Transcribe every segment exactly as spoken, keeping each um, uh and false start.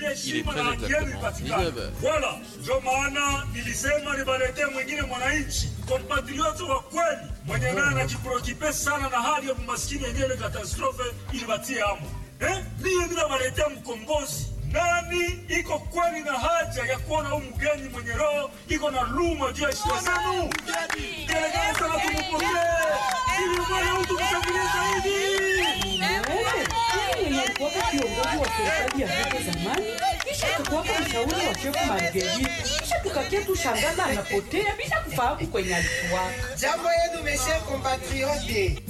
heshima na haki yenu ipatikane. Wala ndio maana nilisema nibalete mwingine mwananchi compatriot wa kweli mwenye naye anajiprokipe sana na hali ya maskini yenyewe katastrofe ilibatie hapo. Eh? Mimi ndio naletea mkombozi. Nani iko kweli na haja ya kuona huyu mgeni mwenye roho iko na luma juu ya shida zenu? Delegea sana tumpokee. Ili mwana mtu mshangilie zaidi. Ni kwa kiongozi wa serikali ya hapo zamani. Kisha tukua mshauri wa Chef Marguerite. Kisha tukakia tushangaza anapotea bila kufahamu kwenye alikuwa. Jambo yenu meshe compatriote.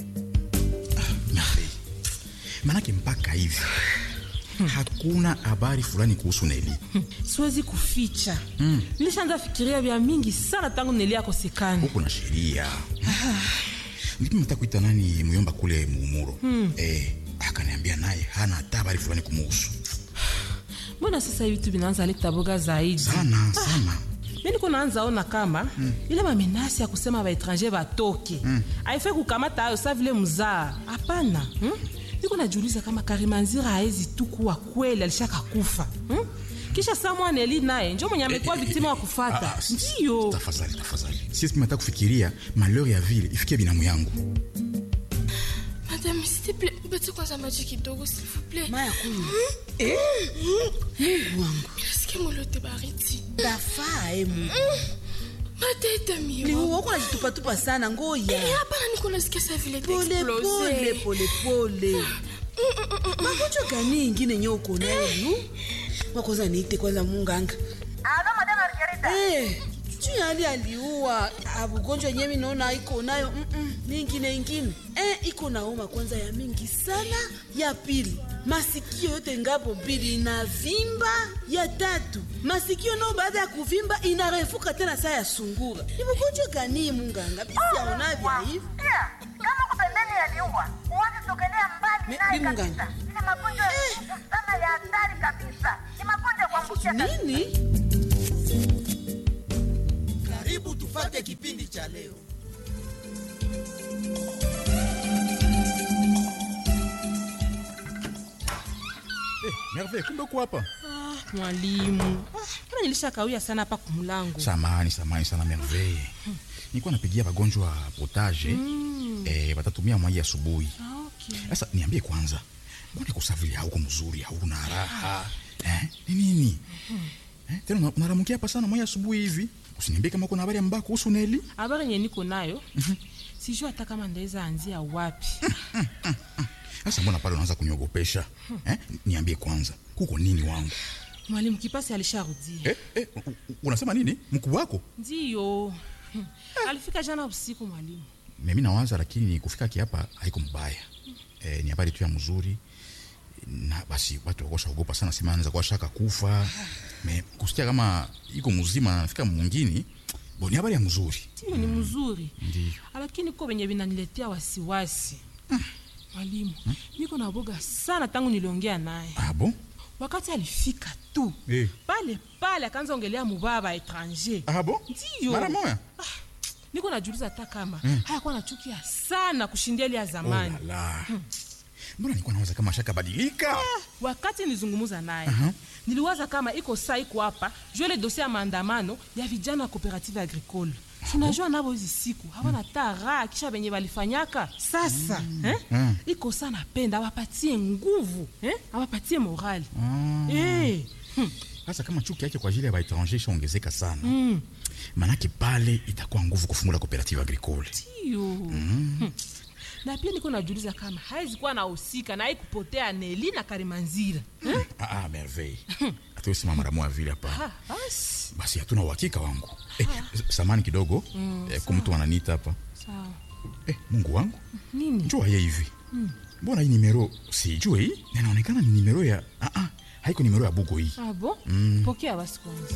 Manake mpaka hivi Hmm. hakuna habari fulani kuhusu Neli. Hmm. Siwezi kuficha. Hmm. Nilishaanza fikiria vya mingi sana tangu Neli akosekana. Huko na sheria. Ndipo mtakuita nani Muyomba kule Muumuro. Hmm. Eh, akaniambia naye hana habari fulani kumuhusu. Mbona sasa hivi tu binaanza leta boga zaidi? Sana, sana. Mimi niko naanza ona kama hmm. ile mamenasi ya kusema ba étranger batoke. Hmm. Haifai kukamata hayo sa vile mzaa. Hapana. Hmm? Niko najiuliza kama Karimanzira haezi tu kuwa kweli alishaka kufa. Hmm? Kisha Samuel Neli naye njoo mwenye amekuwa eh, victime eh, wa kufuata. Ah, ndio. Tafadhali, tafadhali. Sisi tunataka kufikiria malheur ya vile ifikie binamu yangu. Madame, s'il te plaît, bati kwanza maji kidogo s'il vous plaît. Maya kunywa. Eh? Mungu wangu. Nasikia molote baridi. Dafaa eh Mungu. Matete mio. Ni uoko na jitupa tupa sana ngoya. Eh, hapa niko nasikia sa vile explose. Pole pole pole. Magonjwa gani ingine nyoko nayo? Wakoza niite kwanza munganga. Alo madame Margarita. Eh, juu hali aliua. Abugonjwa nyemi naona iko nayo. Mm, nyingine nyingine. Eh, iko na homa kwanza ya mingi sana. Ya pili, masikio yote ngapo mbili inavimba. Ya tatu, masikio nao baada ya kuvimba inarefuka tena saa ya sungura. Ni ugonjwa gani munganga? Bisi aona vya hivi. Kama kupendeni aliua, uanze sogelea mbali naye kabisa. Ni magonjwa sana ya hatari kabisa. Ni magonjwa kwa kuambukia. Nini? Karibu tufate kipindi cha leo. Eh, Merveille, kumbe uko hapa? Ah, mwalimu. Ah, kana nilishakawia sana hapa kumlango. Samahani, samahani sana Merveille. Hmm. Nilikuwa napigia wagonjwa potage. Mm. Eh, watatumia mwai asubuhi. Ah, okay. Sasa niambie kwanza. Mbona kusafiri hauko mzuri, hauna raha? Eh, ni nini? Mm. Eh, tena unaramukia hapa sana mwai asubuhi hivi. Usiniambie kama kuna habari mbaya kuhusu Neli. Habari yenyewe niko nayo. Mhm. Sijui hata kama ndaweza anzia wapi. Sasa mbona pale unaanza kuniogopesha? Hmm. Eh? Niambie kwanza, kuko nini wangu? Mwalimu Kipasi alisharudia. Eh, eh, unasema nini? Mkuu wako? Ndio. Hmm. Alifika jana usiku mwalimu. Mimi nawaza lakini kufika hapa haiko mbaya. Hmm. Eh, ni habari tu ya mzuri. Na basi watu wakosha ogopa sana sema anaweza kuwa shaka kufa. Me kusikia kama iko mzima na anafika mwingine. Bo ni habari ya mzuri. Ndio ni mzuri. Ndio. Lakini kwa benye binaniletea wasiwasi. Hmm. Mwalimu, hmm? Niko na boga sana tangu niliongea naye. Ah bon? Wakati alifika tu. Eh. Pale pale akaanza ongelea mubaba étranger. Ah bon? Ndio. Mara moja. Ah, niko najiuliza hata kama hmm. hayakuwa nachukia sana kushindia ile ya zamani. Oh la la. Hmm. Mbona nilikuwa nawaza kama shaka badilika? Ah, wakati nilizungumza naye, uh-huh. niliwaza kama iko saa iko hapa, juu ile dossier ya maandamano ya vijana wa cooperative agricole. Tunajua nabo hizi siku hawana tara kisha benye balifanyaka. Sasa, mm. eh? Mm. Iko sana penda wapatie nguvu, eh? Awapatie morale. Mm. Eh. Hmm. Sasa kama chuki yake kwa ajili ya baétranger shaongezeka sana. Mm. Manake pale itakuwa nguvu kufungula cooperative agricole. Ndio. Mm. Hmm. Na pia niko najiuliza kama haizi kuwa na usika na haikupotea Neli na Karimanzira. Hmm? Ah ah, Merveille. Atusi mama mara vile hapa. Ah, basi. Basi hatuna uhakika wangu. Eh, samani kidogo. Mm, eh, kumtu ananiita hapa. Sawa. Eh, Mungu wangu. Nini? Njoo yeye hivi. Mm. Mbona hii numero sijui hii? Inaonekana ni numero ya ah ah, haiko numero ya bugo hii. Ah bon? Mm. Pokea basi kwanza.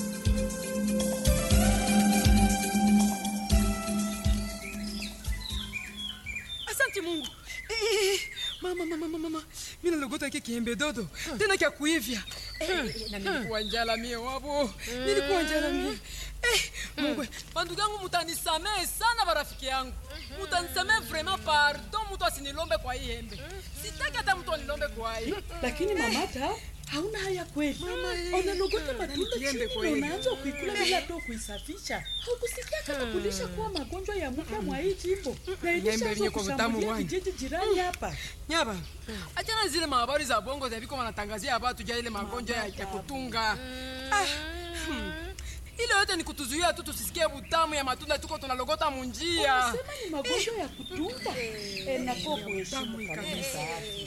Asante Mungu. Eh, mama mama mama mama. Mimi nalogota kile kiembe dodo. Hmm. Tena kia kuivya. Eh, hmm. na nilikuwa njala mie wabo. Hmm. Nilikuwa njala mie. Eh, Mungu, bandugu yangu mutanisamee sana barafiki yangu. Mutanisamee vraiment pardon mtu asinilombe kwa hii embe. Sitaki hata mtu anilombe kwa hii. Lakini mamata, Hauna haya kweli. Unalogota matunda chini na unaanza kuikula bila to kuisafisha. Haukusikia kama kulisha kuwa magonjwa ya mpya mwa hii jimbo. Na ilisha kushambulia kijiji jirani hapa. Nyaba. Achana zile habari za bongo za viko wanatangazia hapa tujia ile magonjwa ya, ya kutunga. Ah. Hmm. Ile yote ni kutuzuia tu tusisikie butamu ya matunda tuko tunalogota munjia. Unasema ni magonjwa ya kutunga. Eh, na popo heshimu kabisa.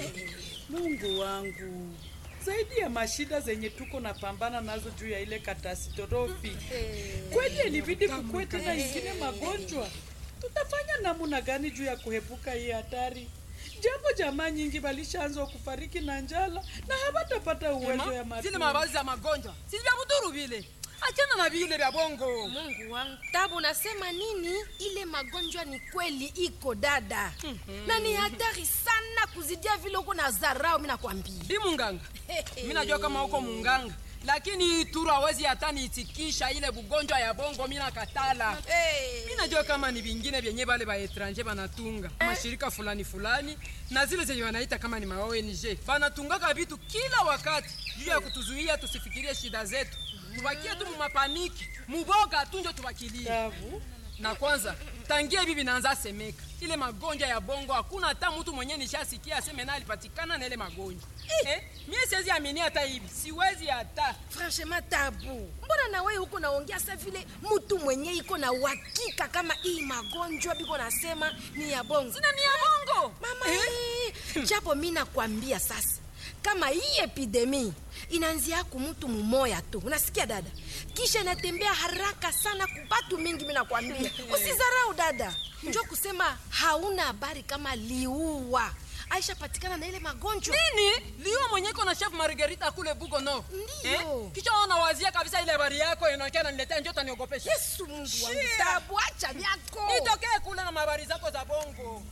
Mungu wangu. Zaidi ya mashida zenye tuko na pambana nazo juu ya ile katastrofi. Kweli ilibidi kukue tena ingine magonjwa. Tutafanya namna gani juu ya kuhepuka hii hatari? Jambo jamaa nyingi walishaanza kufariki na njala na hawatapata uwezo ya matunda. Zile mabazi za magonjwa. Si vya muduru vile. Achana na vile vya bongo. Mungu wangu. Tabu nasema nini? Ile magonjwa ni kweli iko dada. Mm-hmm. Na ni hatari sana kuzidia vile uko na zarau mimi nakwambia. Bi munganga. Mimi najua kama uko munganga. Lakini turu hawezi hata niitikisha ile bugonjwa ya bongo mimi nakatala. Hey. Mimi najua kama ni vingine vyenye wale ba etranger banatunga. Hey. Mashirika fulani fulani na zile zenye wanaita kama ni ma O N G. Banatungaka vitu kila wakati juu ya kutuzuia tusifikirie shida zetu. Tubakie tu mumapaniki, muboga tunjo tubakilie. Na kwanza, tangia bibi naanza semeka. Ile magonjwa ya bongo hakuna hata mtu mwenye nishasikia aseme na alipatikana na ile magonjwa. Eh, eh mimi siwezi amini hata hivi. Siwezi hata. Franchement Tabu. Mbona na wewe uko naongea sasa vile mtu mwenye iko na uhakika kama hii magonjwa biko nasema ni ya bongo. Sina ni ya bongo. Mama, eh. Japo mimi nakwambia sasa. Kama hii epidemi inaanzia kwa mtu mmoja tu. Unasikia dada? Kisha inatembea haraka sana kupatu mingi mimi nakwambia. Usizarau dada. Njoo kusema hauna habari kama liua. Aisha patikana na ile magonjwa. Nini? Liua mwenyeko na chef Margarita kule Bugo no. Ndio. Eh? Kisha ona wazia kabisa ile habari yako inaonekana niletea njoo taniogopesha. Yesu Mungu wangu. Tabu acha vyako. Nitokee kule na habari zako za bongo.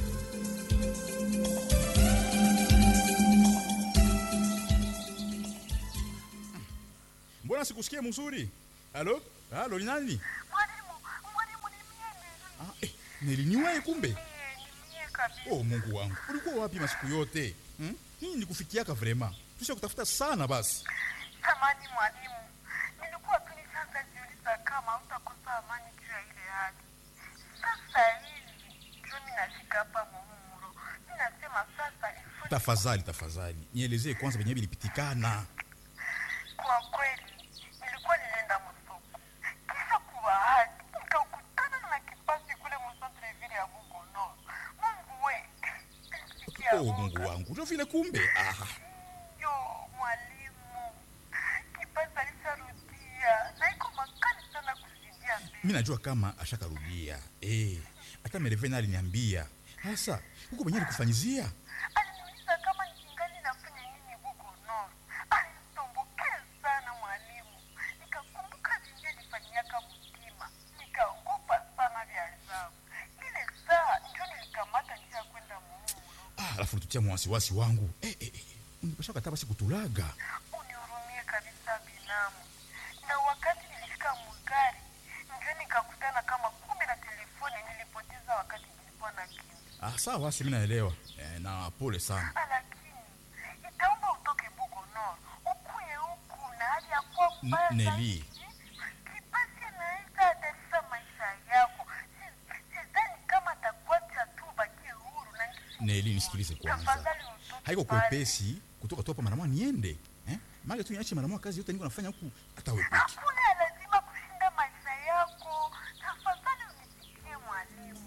Mbona sikusikia mzuri? Halo? Halo, ni nani? Mwalimu, mwalimu ni mimi. Ah, eh, niliniwae kumbe? Eh, ni mimi kabisa. Oh, Mungu wangu. Ulikuwa wapi masiku yote? Hmm? Nini nikufikiaka vrema? Tusha kutafuta sana basi. Samani mwalimu. Nilikuwa tu nishaanza jiuliza kama utakosa amani juu ya ile hali. Sasa hivi, ndio mimi nashika hapa muhuro. Ninasema sasa ifu. Tafadhali, tafadhali. Nielezee kwanza venye vilipitikana. Kwa kweli nilikuwa nilienda msoko, kisha kwa bahati nikakutana na kipasi kule msontre vile ya Mungu no. Mungu we. Oh, Mungu wangu. Ndio vile kumbe. Ah. Yo, mwalimu. Kipasi alisharudia. Na iko makali sana kuzidia mbele. Mimi najua kama ashakarudia. Eh, hata Merevena aliniambia. Sasa, huko mwenyewe alikufanyizia? Aliniuliza kama ningali nafanya nini huko no. Alinitomboka sana mwalimu. Nikakumbuka vile nilifanyaka mtima. Nikaogopa sana vya ajabu. Ile saa ndio nilikamata njia kwenda muhuru. Ah, alafu tutia mwasiwasi wangu. Eh eh eh. Unipasha kata basi kutulaga. Unihurumie kabisa binamu. Na wakati nilifika mugari, ndio nikakutana kama kumbe na telefoni nilipoteza wakati nilikuwa na kitu. Ah, sawa basi mimi naelewa. Eh, na pole sana. Lakini itaomba utoke Bugo no. Ukuye huku na hali ya kuwa mbaya. Neli. Kipasi naweza atarisa maisha yako. Sidhani kama atakuacha tu bakie huru na Neli, nisikilize kwanza. Haiko kwepesi kutoka tu hapa mara moja niende. Eh? Mali tu niache mara moja kazi yote niko nafanya huku hata wewe peke. Hakuna lazima kushinda maisha yako. Tafadhali unisikie mwalimu.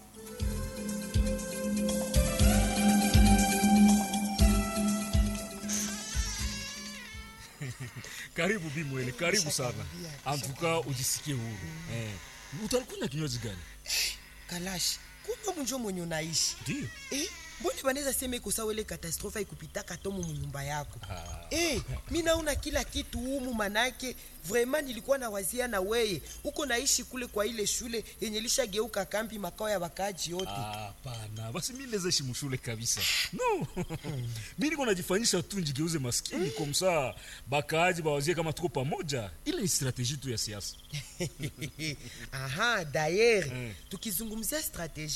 Karibu Bimwele, karibu sana. Antuka ujisikie huru. Eh. Utakunywa kinywaji gani? Kalashi, kumbe mjo mwenye unaishi. Ndio. Eh, mbona banaweza sema iko sawa ile katastrofa ikupitaka tomu mnyumba yako? Ah. Eh, mimi naona kila kitu humu manake, vraiment nilikuwa na wazia na weye. Uko naishi kule kwa ile shule yenye lishageuka kambi makao ya wakaji yote. Ah, pana. Basi mimi naweza ishi mshule kabisa. No. Mimi niko najifanyisha tu njigeuze maskini kwa msaa bakaaji bawazie kama tuko pamoja. Ile ni strategie tu ya siasa. Aha, d'ailleurs, mm. tukizungumzia strategie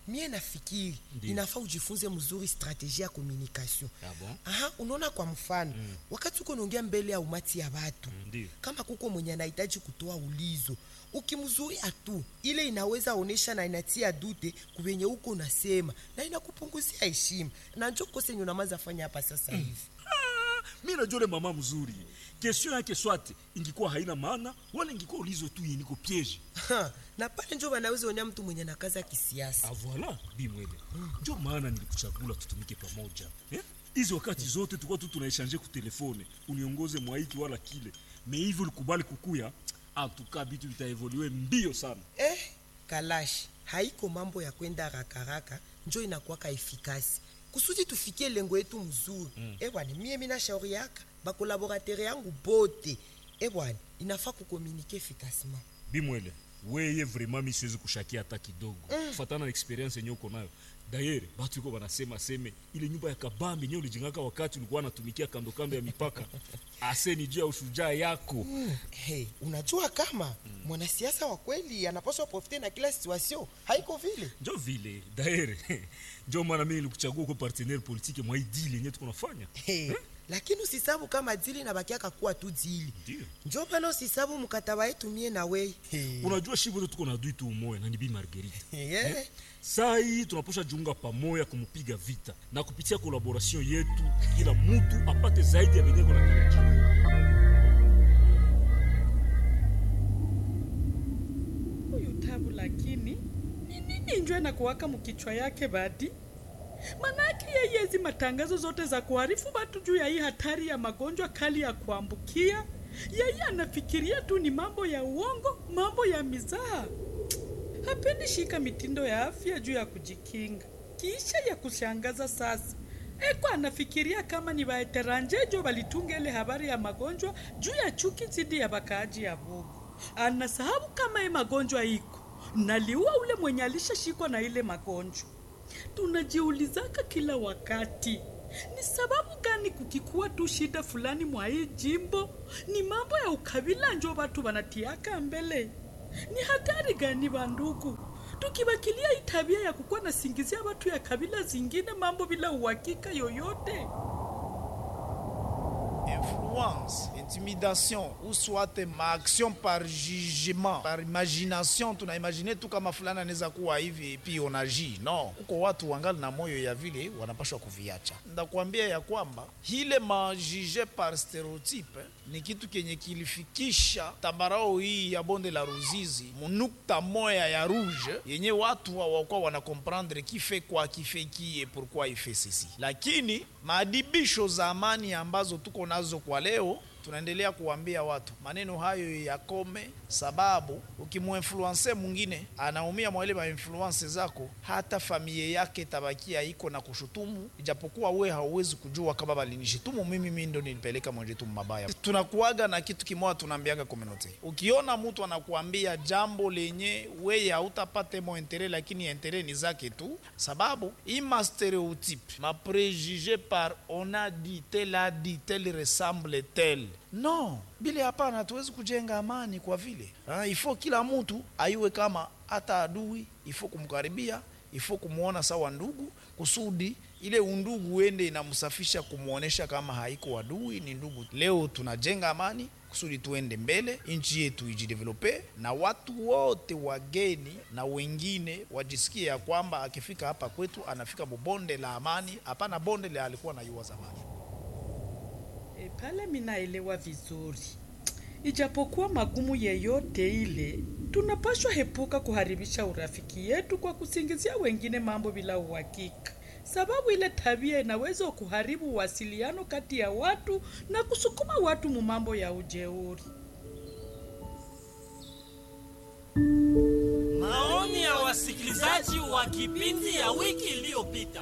mie nafikiri inafaa ujifunze mzuri strategia ya communication. Ah bon? Aha, unaona kwa mfano mm. wakati uko naongea mbele ya umati ya watu mm, kama kuko mwenye anahitaji kutoa ulizo, ukimzuia tu ile inaweza onesha na inatia dute kubenye uko unasema na inakupunguzia heshima, na njoo kose nyona maza fanya hapa sasa hivi mm. Mimi najua ile mama mzuri. Question yake swate ingekuwa haina maana wala ingekuwa ulizo tu yeniko piège. Na pale njoo wanaweza onya mtu mwenye nakaza kisiasa. Ah voilà, bimwele. Mm. Njoo maana nilikuchagula tutumike pamoja. Eh? Hizo wakati zote tulikuwa tu tunaishange ku telefone, uniongoze mwaiki wala kile. Mais hivyo ulikubali kukuya, en tout cas bitu vitaevolue mbio sana. Eh, Kalash, haiko mambo ya kwenda haraka haraka, njoo inakuwa efikasi. Kusudi tufikie lengo yetu mzuri. Mm. Eh bwana, mie mina shauri yaka, ba collaborateur yangu bote. Eh bwana, inafaa kucommuniquer efficacement. Bimwele, weye vraiment mi siwezi kushakia hata kidogo. Mm. Kufatana na experience yenyewe uko nayo. Daire, batu yuko wanasema seme ile nyumba ya kabambi nyo ulijengaka wakati ulikuwa unatumikia kando kando ya mipaka. Aseni juu ya ushujaa yako. Mm. Hey, unajua kama mm. mwanasiasa wa kweli anapaswa profiter na kila situation. Haiko vile. Njo vile, daire. Njo maana mimi nilikuchagua kwa partenaire politique mwa deal yenyewe tuko nafanya. Hey. Eh? Lakini usisabu kama dili na bakiaka kuwa tu dili. Njo maana usisabu mkataba yetu mie na wewe. Hey. Unajua shibo tuko na duitu umoja na ni Bi Marguerite. Yeah. Eh? Saa hii tunaposha junga pamoja kumupiga vita na kupitia collaboration yetu kila mtu apate zaidi ya benyewe na tarajia. Huyu tabu lakini nini njoo na kuwaka mkichwa yake badi? Manaki yeye hizi matangazo zote za kuarifu watu juu ya hii hatari ya magonjwa kali ya kuambukia, yeye anafikiria tu ni mambo ya uongo, mambo ya mizaha. Hapendi shika mitindo ya afya juu ya kujikinga. Kisha ya kushangaza sasa, eko anafikiria kama ni waeteranjejo walitunga ile habari ya magonjwa juu ya chuki zidi ya bakaaji ya Bugu. Anasahabu kama hii magonjwa iko naliua ule mwenye alishashikwa na ile magonjwa. Tunajiulizaka kila wakati, ni sababu gani kukikuwa tu shida fulani mwa hii jimbo ni mambo ya ukabila njo watu wanatiaka mbele? Ni hatari gani bandugu tukibakilia hii tabia ya kukuwa na singizia watu ya kabila zingine mambo bila uhakika yoyote? Influence, intimidation ou soit ma action par jugement, par imagination. Tunaimagine tu kama fulana anaweza kuwa hivi epi onaji. No, uko watu wangali na moyo ya vile wanapaswa kuviacha. Ndakwambia ya kwamba hile majije par stereotype ni kitu kenye kilifikisha tambarao hii ya bonde la Ruzizi munukta moya ya rouge yenye watu hawakuwa wana comprendre qui fait quoi, qui fait qui et pourquoi il fait ceci. Lakini maadibisho za amani ambazo tuko nazo kwa leo tunaendelea kuambia watu maneno hayo yakome, sababu ukimuinfluence mwingine anaumia mwa ile ma influence zako, hata familia yake tabakia iko na kushutumu, ijapokuwa we hauwezi kujua kama balinishitumu mimi mimi ndo nilipeleka mwenjetu mabaya. Tunakuaga na kitu kimoja tunaambiaga community. Ukiona mtu anakuambia jambo lenye wewe hautapata mo intérêt lakini intérêt ni zake tu, sababu ima stereotype, ma préjugé par on a dit tel a dit tel ressemble tel. No, bile hapana, tuwezi kujenga amani kwa vile. Ah, ifo kila mtu aiwe kama hata adui, ifo kumkaribia, ifo kumuona sawa ndugu, kusudi ile undugu uende inamsafisha kumuonesha kama haiko adui, ni ndugu. Leo tunajenga amani kusudi tuende mbele, nchi yetu ijidevelope na watu wote wageni na wengine wajisikie ya kwamba akifika hapa kwetu anafika bonde la amani, hapana bonde la alikuwa na yuwa zamani. E, pale minaelewa vizuri. Ijapokuwa magumu yeyote ile, tunapaswa hepuka kuharibisha urafiki yetu kwa kusingizia wengine mambo bila uhakika. Sababu ile tabia inaweza kuharibu uwasiliano kati ya watu na kusukuma watu mu mambo ya ujeuri. Maoni ya wasikilizaji wa kipindi ya wiki iliyopita.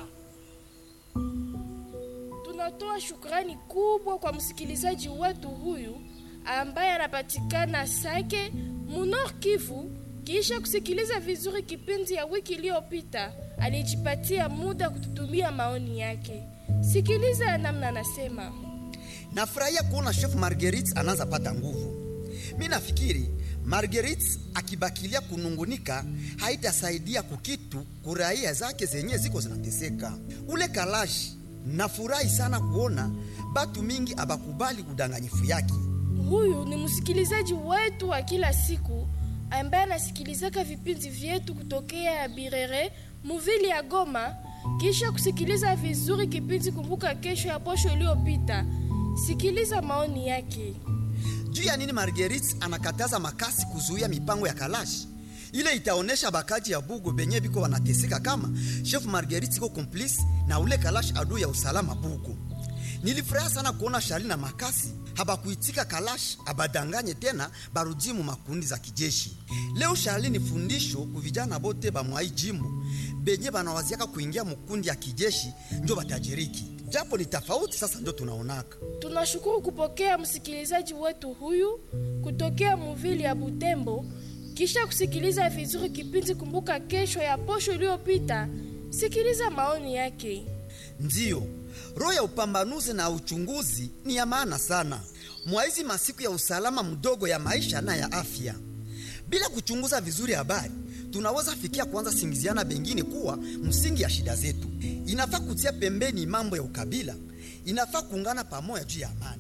Tunatoa shukrani kubwa kwa msikilizaji wetu huyu ambaye anapatikana Sake, Munor Kivu. Kisha kusikiliza vizuri kipindi ya wiki iliyopita, alijipatia muda kututumia maoni yake. Sikiliza namna anasema. Nafurahia kuona Chef Marguerite anaanza pata nguvu. Mimi nafikiri Marguerite akibakilia kunungunika haitasaidia kukitu kuraia zake zenye ziko zinateseka. Ule Kalashi nafurahi sana kuona batu mingi abakubali kudanganyifu yake. Huyu ni msikilizaji wetu wa kila siku ambaye anasikilizaka vipindi vyetu kutokea Birere, muvili ya Goma. Kisha kusikiliza vizuri kipindi Kumbuka Kesho ya posho iliyopita, sikiliza maoni yake. Juu ya nini Marguerite anakataza makasi kuzuia mipango ya Kalashi? Ile itaonesha bakaji ya Bugo benye biko wanateseka kama Chef Marguerite iko complice na ule Kalashi adui ya usalama Bugo. Nilifurahi sana kuona Charlie na makasi habakuitika Kalashi abadanganye tena barudimu makundi za kijeshi. Leo Charlie ni fundisho ku vijana bote ba mwai jimbo benye banawaziaka kuingia mkundi ya kijeshi ndio batajiriki. Japo ni tofauti sasa ndio tunaonaka. Tunashukuru kupokea msikilizaji wetu huyu kutokea muvili ya Butembo. Kisha kusikiliza vizuri kipindi Kumbuka Kesho ya posho iliyopita, sikiliza maoni yake. Ndio, roho ya upambanuzi na uchunguzi ni ya maana sana mwaizi masiku ya usalama mdogo ya maisha na ya afya. Bila kuchunguza vizuri habari, tunaweza fikia kwanza singiziana bengine kuwa msingi ya shida zetu. Inafaa kutia pembeni mambo ya ukabila, inafaa kuungana pamoja juu ya amani.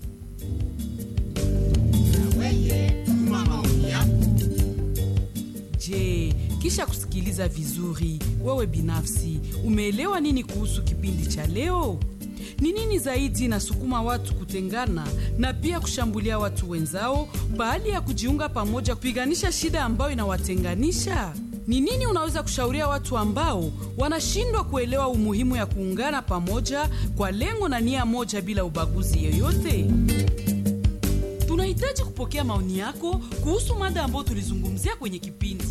Je, kisha kusikiliza vizuri, wewe binafsi umeelewa nini kuhusu kipindi cha leo? Ni nini zaidi nasukuma watu kutengana na pia kushambulia watu wenzao baada ya kujiunga pamoja kupiganisha shida ambayo inawatenganisha? Ni nini unaweza kushauria watu ambao wanashindwa kuelewa umuhimu ya kuungana pamoja kwa lengo na nia moja bila ubaguzi yoyote? Tunahitaji kupokea maoni yako kuhusu mada ambayo tulizungumzia kwenye kipindi.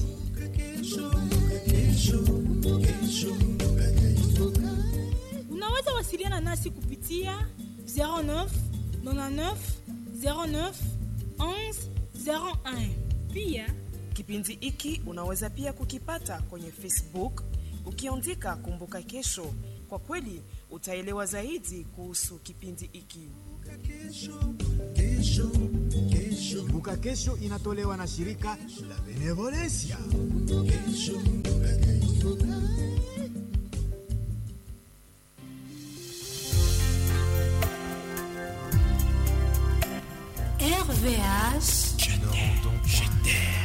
Unaweza wasiliana nasi kupitia zero neuf nane neuf zero neuf onze zero un. Pia kipindi hiki unaweza pia kukipata kwenye Facebook ukiandika Kumbuka Kesho. Kwa kweli utaelewa zaidi kuhusu kipindi hiki. Kumbuka Kesho inatolewa na shirika la Benevolencia. R V H, je t'aime, je t'aime.